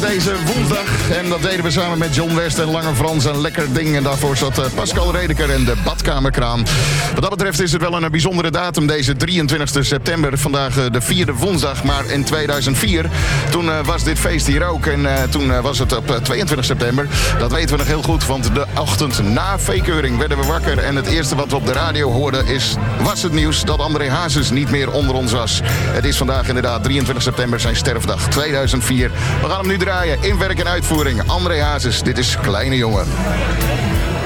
deze woensdag. En dat deden we samen met John West en Lange Frans en Lekker Ding. En daarvoor zat Pascal Redeker en de Badkamerkraan. Wat dat betreft is het wel een bijzondere datum, deze 23 september. Vandaag de 4e woensdag, maar in 2004. Toen was dit feest hier ook. En toen was het op 22 september. Dat weten we nog heel goed, want de ochtend na veekeuring werden we wakker. En het eerste wat we op de radio hoorden was het nieuws dat André Hazes niet meer onder ons was. Het is vandaag inderdaad 23 september, zijn sterfdag 2004. We gaan hem nu draaien in werk en uitvoering. André Hazes, dit is Kleine Jongen.